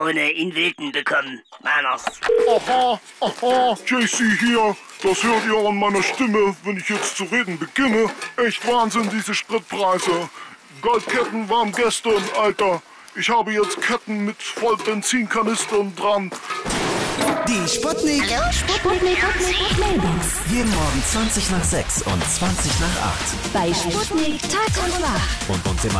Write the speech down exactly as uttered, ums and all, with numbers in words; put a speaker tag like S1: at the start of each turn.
S1: ohne in Wilden bekommen, Manners.
S2: Aha, aha, J C hier. Das hört ihr an meiner Stimme, wenn ich jetzt zu reden beginne. Echt Wahnsinn, diese Spritpreise. Goldketten waren gestern, Alter. Ich habe jetzt Ketten mit voll Benzinkanistern dran.
S3: Die Sputnik.
S4: Hallo, Sputnik. Sputnik. Mailbox.
S3: Jeden Morgen zwanzig nach sechs und zwanzig nach acht.
S4: Bei Sputnik Tag und Nacht.
S3: Und uns immer